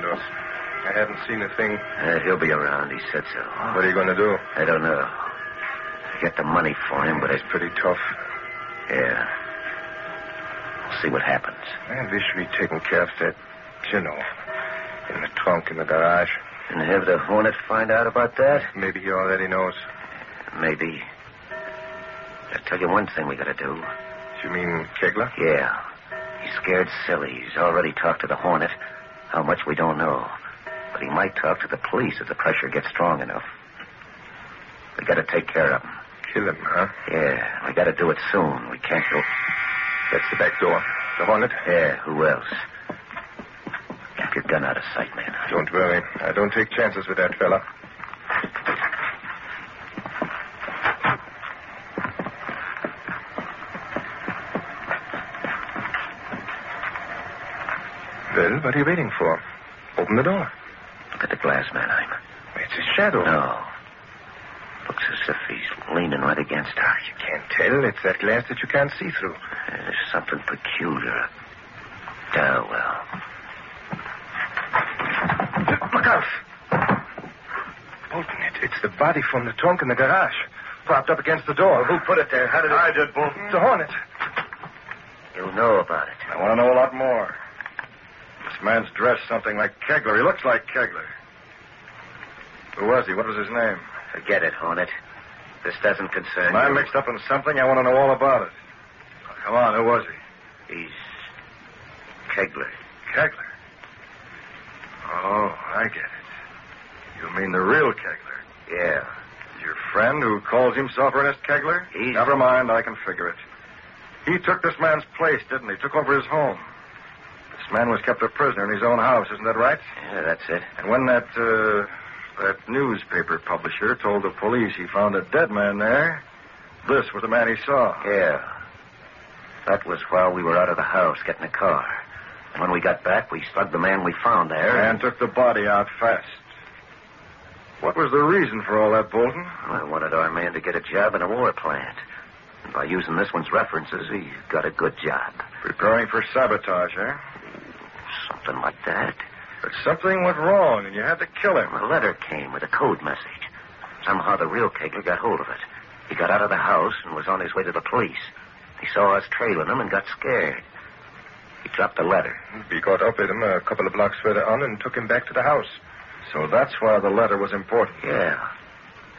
Santos. I haven't seen a thing. He'll be around. He said so. What are you going to do? I don't know. I get the money for him, but it's pretty tough. Yeah. We'll see what happens. I wish we'd taken care of that, in the trunk in the garage. And have the Hornet find out about that? Maybe he already knows. Maybe. I'll tell you one thing we gotta do. You mean Kegler? Yeah. He's scared silly. He's already talked to the Hornet. How much we don't know. But he might talk to the police if the pressure gets strong enough. We gotta take care of him. Kill him, huh? Yeah, we gotta do it soon. We can't go... That's the back door. The Hornet? Yeah, who else? Keep your gun out of sight, man. Don't worry. I don't take chances with that fella. Well, what are you waiting for? Open the door. Look at the glass, Mannheim. It's a shadow. No. Looks as if he's leaning right against her. You can't tell. It's that glass that you can't see through. There's something peculiar. Oh, well. Look out. Bolton, it's the body from the trunk in the garage. Propped up against the door. Who put it there? How did it... I did, Bolton. It's a Hornet. You know about it. I want to know a lot more. This man's dressed something like Kegler. He looks like Kegler. Who was he? What was his name? Forget it, Hornet. This doesn't concern Am I you. mixed up in something? I want to know all about it. Come on, who was he? He's Kegler. Kegler? Oh, I get it. You mean the real Kegler? Yeah. Your friend who calls himself Ernest Kegler? He's... Never mind, I can figure it. He took this man's place, didn't he? Took over his home. This man was kept a prisoner in his own house, isn't that right? Yeah, that's it. And when that newspaper publisher told the police he found a dead man there, this was the man he saw. Yeah. That was while we were out of the house getting a car. And when we got back, we slugged the man we found there. And took the body out fast. What was the reason for all that, Bolton? I wanted our man to get a job in a war plant. And by using this one's references, he got a good job. Preparing for sabotage, eh? Something like that. But something went wrong, and you had to kill him. A letter came with a code message. Somehow the real Kegler got hold of it. He got out of the house and was on his way to the police. He saw us trailing him and got scared. He dropped the letter. We caught up with him a couple of blocks further on and took him back to the house. So that's why the letter was important. Yeah.